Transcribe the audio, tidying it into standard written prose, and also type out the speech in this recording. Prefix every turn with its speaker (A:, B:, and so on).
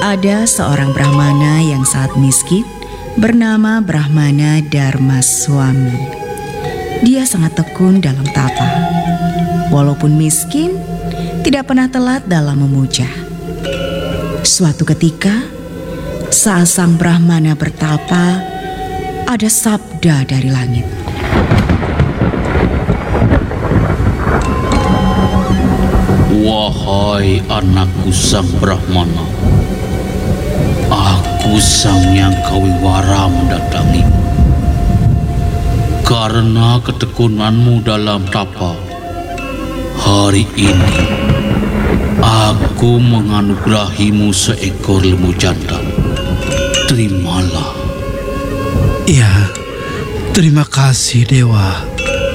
A: Ada seorang Brahmana yang sangat miskin bernama Brahmana Dharmaswami. Dia sangat tekun dalam tapa. Walaupun miskin, tidak pernah telat dalam memuja. Suatu ketika, saat sang Brahmana bertapa, ada sabda dari langit.
B: Wahai anakku sang Brahmana, aku sang yang kawiwara mendatangi. Karena ketekunanmu dalam tapa, hari ini aku menganugerahimu seekor lembu jantan. Terimalah.
C: Ya, terima kasih Dewa.